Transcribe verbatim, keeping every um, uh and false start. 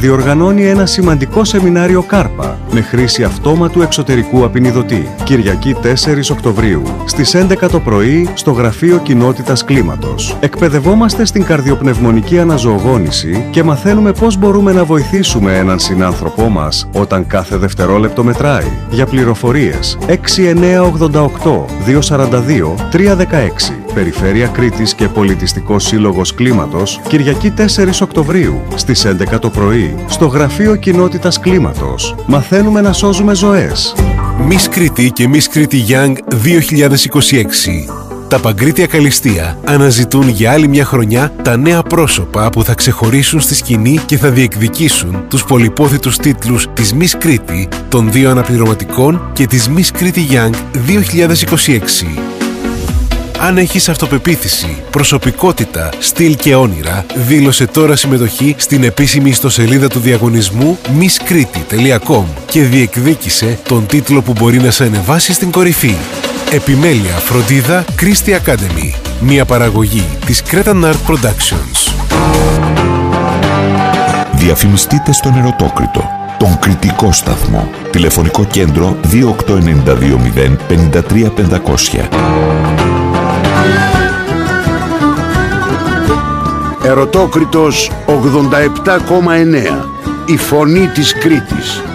διοργανώνει ένα σημαντικό σεμινάριο Κάρπα με χρήση αυτόματου εξωτερικού απεινιδωτή. Κυριακή τέσσερις Οκτωβρίου στις έντεκα το πρωί στο Γραφείο Κοινότητας Κλίματος. Εκπαιδευόμαστε στην καρδιοπνευμονική αναζωογόνηση και μαθαίνουμε πώς μπορούμε να βοηθήσουμε έναν συνάνθρωπό μας όταν κάθε δευτερόλεπτο μετράει. Για πληροφορίες έξι εννιά ογδόντα οκτώ διακόσια σαράντα δύο τριακόσια δεκαέξι. Περιφέρεια Κρήτης και Πολιτιστικός Σύλλογος Κλίματος, Κυριακή τέσσερις Οκτωβρίου στις έντεκα το πρωί στο Γραφείο Κοινότητας Κλίματος. Μαθαίνουμε να σώζουμε ζωές. Miss Crete και Miss Crete Young δύο χιλιάδες είκοσι έξι. Τα Παγκρίτια Καλλιστεία αναζητούν για άλλη μια χρονιά τα νέα πρόσωπα που θα ξεχωρίσουν στη σκηνή και θα διεκδικήσουν τους πολυπόθητους τίτλους της Miss Crete, των δύο αναπληρωματικών και της Miss Crete Young δύο χιλιάδες είκοσι έξι. Αν έχεις αυτοπεποίθηση, προσωπικότητα, στυλ και όνειρα, δήλωσε τώρα συμμετοχή στην επίσημη ιστοσελίδα του διαγωνισμού μις κρήτη τελεία κομ και διεκδίκησε τον τίτλο που μπορεί να σε ανεβάσει στην κορυφή. Επιμέλεια, φροντίδα, Christie Academy. Μια παραγωγή της Cretan Art Productions. Διαφημιστείτε στον Ερωτόκριτο, τον κριτικό σταθμό. Τηλεφωνικό κέντρο δύο οκτώ εννιά δύο μηδέν πέντε τρία πεντακόσια. Ερωτόκριτος ογδόντα επτά κόμμα εννέα. Η φωνή της Κρήτης.